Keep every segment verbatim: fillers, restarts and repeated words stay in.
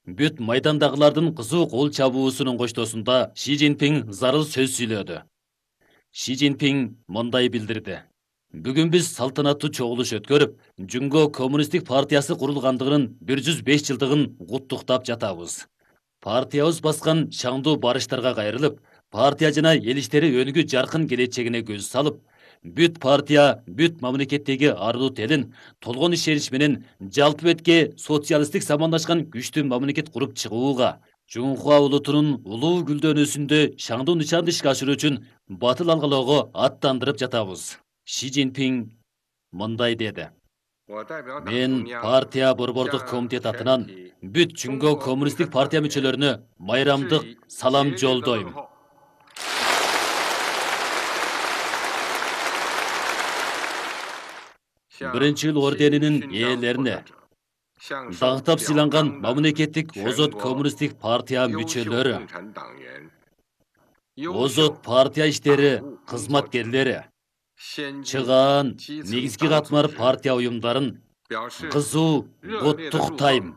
Бүт майдандагылардын кызуу кол чабуусунун коштосунда Ши Цзиньпин зарыл сөз сүйлөдү. Ши Цзиньпин мындай билдирди. Бүгүн биз салтанаттуу чогулуш өткөрүп, Жүнгө Коммунисттик партиясы курулгандыгынын бир жүз беш жылдыгын куттуктап жатабыз. Партиябыз баскан шаңдуу барыштарга кайрылып, партия жана эл иштери өнүгүү жаркын келечегине көз салып, бүт партия, бүт мамлекеттеги ардуу телин толгон ишенич менен жалпы бетке социалисттик самандашкан күчтүү мамлекет куруп чыгууга, Жунхуа улутунун улуу гүлдөнүүсүндө шаңдуу нышанды ишке ашыруу үчүн батыл алгалоого аттандырып жатабыз. Ши Цзиньпин мындай деди. Мен партия борбордук комитет атынан бүт Жүнгө Коммунисттик партия мүчөлөрүнө майрамдык салам жолдойм. Биринчи ыл орденинин ээлерине, даңктап сыйланган мамлекеттик озот коммунисттик партия мүчөлөрү, озот партия иштери кызматкерлери, чыгаан негизги катмар партия уюмдарын кызуу куттуктайм.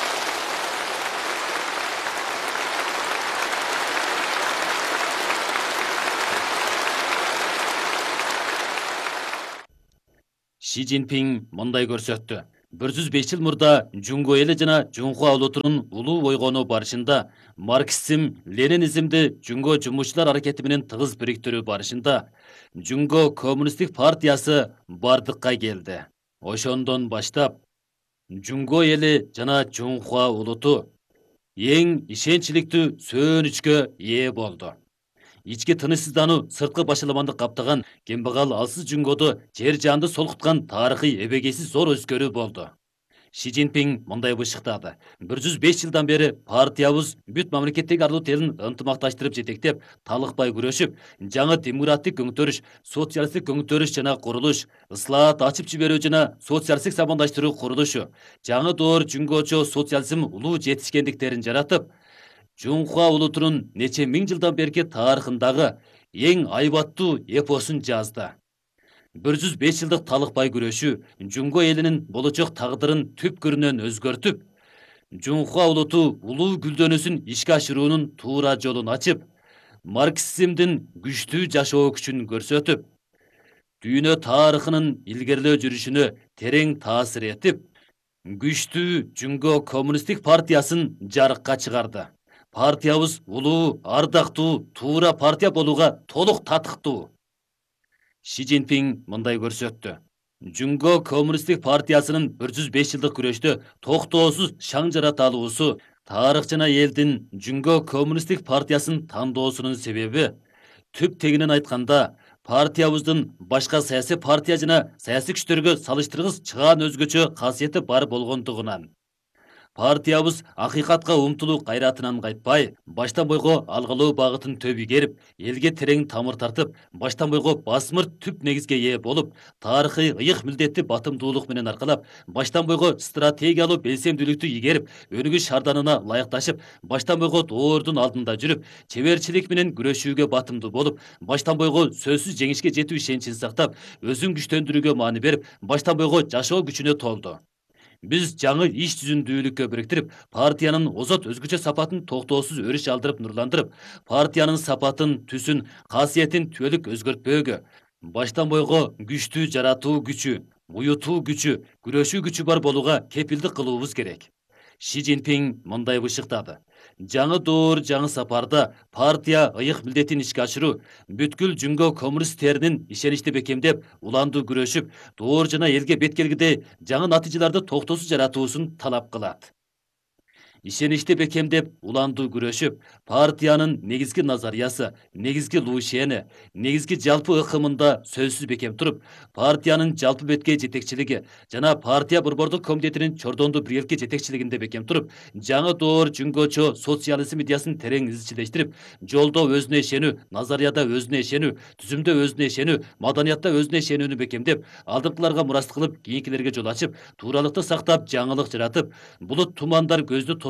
Ши Цзиньпин мындай көрсөттү. бир жүз беш жыл мурда Жүнгө эли жана Жунхуа улутунун улуу бойгонуу барышында марксизм, ленинизмди Жүнгө жумушчулар аракети менен тыгыз бириктирүү барышында Жүнгө Коммунисттик партиясы бардыкка келди. Ошондон баштап Жүнгө эли жана Жунхуа улуту эң ишенчиликтүү сөөнүчкө ээ болду. Ички тынычсыздануу, сырткы башаламандык каптаган кембагал алсыз Жүнгөдө жер жанды солкуткан тарыхый эбегейсиз зор өзгөрүү болду. Ши Цзиньпин мындай бышыктады. бир жүз беш жылдан бери партиябыз бүт мамлекеттеги ардуу телин ынтымакташтырып жетектеп, талыкпай күрөшүп, жаңы демократик көңтөрүш, социалисттик көңтөрүш жана курулуш, ыслаат ачып жиберүү жана социалисттик самандаштыруу курулушу, жаңы доор Жүнгөчө социализм улуу жетишкендиктерин жаратып, Жунхуа улутунун нече миң жылдан берки тарыхындагы эң айбаттуу эпосун жазды. бир жүз беш жылдык талыкпай күрөшүү Жүнгө элинин болочок тагдырын түпкүрүнөн өзгөртүп, Жунхуа улуту улуу гүлдөнүүсүн ишке ашыруунун туура жолун ачып, марксизмдин күчтүү жашоо күчүн көрсөтүп, дүйнө тарыхынын илгерлөө жүрүшүнө терең таасир этип, күчтүү Жүнгө Коммунисттик партиясын жарыкка чыгарды. Партиябыз улуу, ардактуу, туура партия болууга толук татыктуу. Ши Цзиньпин мындай көрсөттү. Жүнгө Коммунисттик партиясынын бир жүз беш жылдык күрөштө токтоосуз шаң жарата алуусу тарых жана элдин Жүнгө Коммунисттик партиясын тандоосунун себеби, түп тегинен айтканда, партиябыздын башка саясий партия жана саясий күчтөргө салыштыргыс чыгаан өзгөчө касиети бар болгондугунан. Партиябыз акыйкатка умтулуу кайратынан кайтпай, баштан бойго алгалоо багытын төп игерип, элге терең тамыр тартып, баштан бойго басмыр түп негизге ээ болуп, тарыхый ыйык милдетти батымдуулук менен аркалап, баштан бойго стратегиялуу белсемдүүлүктү игерип, өнүгүш шарданына ылайыкташып, баштан бойго доордун алдында жүрүп, чеберчилик менен күрөшүүгө батымдуу болуп, баштан бойго сөзсүз жеңишке жетүү ишеничин сактап, өзүн күчтөндүрүүгө маани берип, баштан бойго жашоо күчүнө толду. Биз жаңы иш түзүндүүлүккө бириктирип, партиянын озот өзгөчө сапатын токтоосуз өрүш алдырып нурландырып, партиянын сапатын, түсүн, касиетин түбөлүк өзгөртпөөгө, баштан бойго күчтүү жаратуу күчү, уютуу күчү, күрөшүү күчү бар болууга кепилдик кылуубуз керек. Ши Цзиньпин мындай бышыктады. Жаңы доор, жаңы сапарда партия ыйык милдетин ишке ашыруу, бүткүл Жүнгө коммунисттеринин ишеничти бекемдеп, уландуу күрөшүп, доор жана элге бет келгидей жаңы натыйжаларды токтоосуз жаратуусун талап кылат. Ишеничти бекемдеп, уландуу күрөшүп, партиянын негизги назариясы, негизги луушени, негизги жалпы ыкымында сөзсүз бекем туруп, партиянын жалпы бетке жетекчилиги жана партия борбордук комитетинин чордондуу биргеликке жетекчилигинде бекем туруп, жаңы доор Жүнгөчө социализм идеясын терең изчилештирип, жолдо өзүнө ишенүү, назарияда өзүнө ишенүү, түзүмдө өзүнө ишенүү, маданиятта өзүнө ишенүүнү бекемдеп, алдыңкыларга мурас кылып, кийинкилерге жол ачып, тууралыкты сактап, жаңылык жаратып, булут тумандар көздү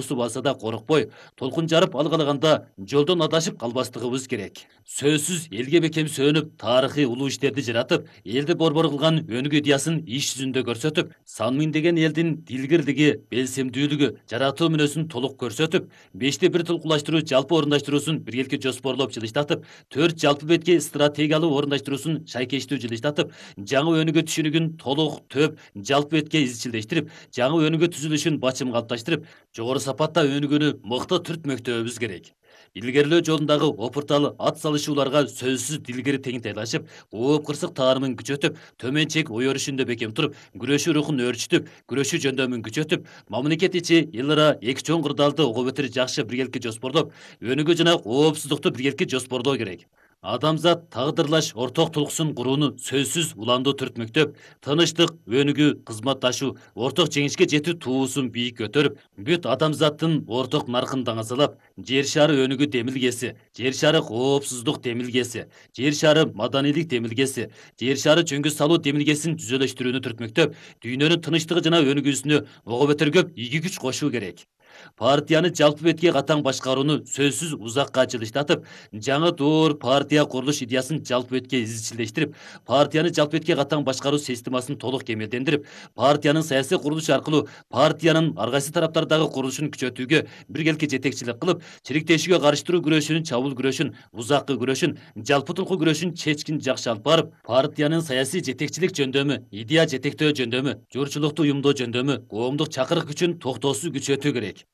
толксу басса да коркпой, толкун жарып алгалаганда жолдон адашып калбастыгыбыз керек. Сөзсүз элге бекем сөнүп, тарыхый улуу иштерди жаратып, элди борбор кылган өнүгүү идеясын иш жүзүндө көрсөтүп, сан миңдеген элдин дилгирлиги, белсемдүүлүгү, жаратуу мүнөзүн толук көрсөтүп, бешти бир тулкулаштыруу жалпы орундаштыруусун биргелки жоспорлоп жылыштатып, төрт жалпы бетке стратегиялуу орундаштыруусун шайкештүү жылыштатып, жаңы өнүгүү түшүнүгүн толук төп жалпы бетке изчилдештирип, жаңы өнүгүү түзүлүшүн бачым калыпташтырып, жогору сапатта өнүгүүнү мыкты түртмөктөбүз керек. Илгерлөө жолундагы опуртал ат салышууларга сөзсүз дилгири теңтайлашып, ооп кырсык таарымын күчөтүп, төменчек ой өрүшүндө бекем туруп, күрөшүү рухун өөрчүтүп, күрөшүү жөндөмүн күчөтүп, мамлекет ичи эл ара эки чоң кырдаалды ого бетер жакшы биргеликке жоспорлоп, өнүгүү жана коопсуздукту биргеликке жоспорлоо керек. Адамзат тагдырлаш орток тулкусын курууну сөзсүз уланды түртмөктөп, тынычтык, өнүгүү, кызматташуу, орток жеңишке жетүү туусун бийик көтөрүп, бүт адамзаттын орток наркын даңазалап, жер шары өнүгүү демилгеси, жер шары коопсуздук демилгеси, жер шары маданийлик демилгеси, жер шары жөнгө салуу демилгесин түзөлөштүрүүнү түртмөктөп, дүйнөнүн тынычтыгы жана өнүгүүсүнө ого бетер көп ийги күч кошуу керек. Партияны жалпы бетке катаң башкарууну сөзсүз узакка жылыштатып, жаңы доор партия курулуш идеясын жалпы бетке изчилдештирип, партияны жалпы бетке катаң башкаруу системасын толук кемелдендирип, партиянын саясий курулушу аркылуу партиянын ар кайсы тараптардагы курулушун күчөтүүгө биргеликке жетекчилик кылып, чириктешүүгө каршы туруу күрөшүнүн, чабуул күрөшүн, узаккы күрөшүн, жалпы тулку күрөшүн чечкин жакшы алып барып, партиянын саясий жетекчилик жөндөмү, идея жетектөө жөндөмү, журчулукту уюмдоо жөндөмү, коомдук чакырык күчүн токтоосуз күчөтүү керек.